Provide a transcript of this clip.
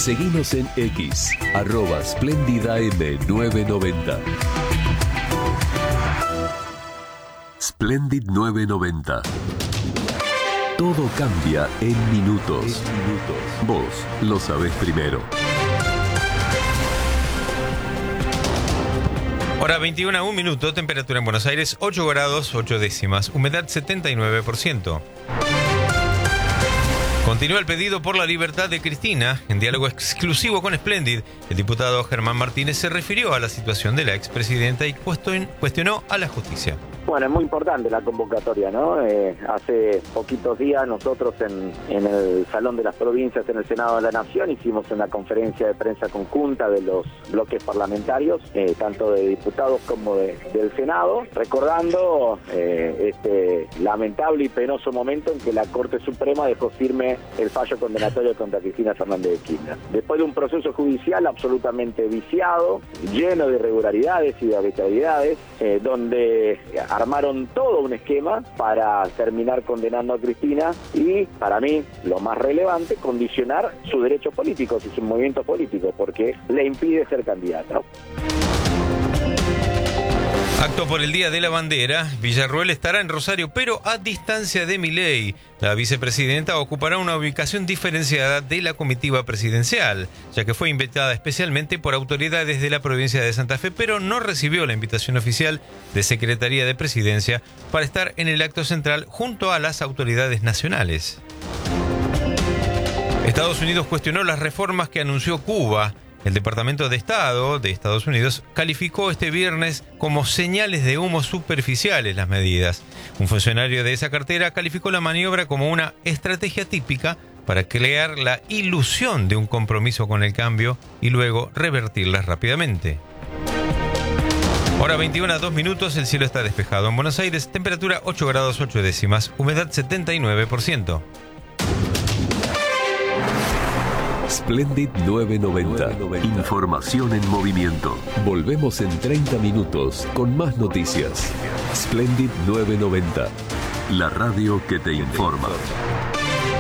Seguinos en X, @SplendidAM990. Splendid 990. Todo cambia en minutos. Vos lo sabés primero. Hora 21, 1 minuto, temperatura en Buenos Aires 8 grados 8 décimas, humedad 79%. Continúa el pedido por la libertad de Cristina. En diálogo exclusivo con Splendid, el diputado Germán Martínez se refirió a la situación de la expresidenta y cuestionó a la justicia. Bueno, es muy importante la convocatoria, ¿no? Hace poquitos días nosotros en el Salón de las Provincias, en el Senado de la Nación, hicimos una conferencia de prensa conjunta de los bloques parlamentarios, tanto de diputados como del Senado, recordando este lamentable y penoso momento en que la Corte Suprema dejó firme el fallo condenatorio contra Cristina Fernández de Kirchner. Después de un proceso judicial absolutamente viciado, lleno de irregularidades y de arbitrariedades, donde armaron todo un esquema para terminar condenando a Cristina y, para mí, lo más relevante, condicionar sus derechos políticos y sus movimientos políticos, porque le impide ser candidato. Acto por el Día de la Bandera. Villarroel estará en Rosario, pero a distancia de Milei. La vicepresidenta ocupará una ubicación diferenciada de la comitiva presidencial, ya que fue invitada especialmente por autoridades de la provincia de Santa Fe, pero no recibió la invitación oficial de Secretaría de Presidencia para estar en el acto central junto a las autoridades nacionales. Estados Unidos cuestionó las reformas que anunció Cuba. El Departamento de Estado de Estados Unidos calificó este viernes como señales de humo superficiales las medidas. Un funcionario de esa cartera calificó la maniobra como una estrategia típica para crear la ilusión de un compromiso con el cambio y luego revertirlas rápidamente. Hora 21, 2 minutos, el cielo está despejado. En Buenos Aires, temperatura 8 grados 8 décimas, humedad 79%. Splendid 990. Información en movimiento. Volvemos en 30 minutos con más noticias. Splendid 990. La radio que te informa.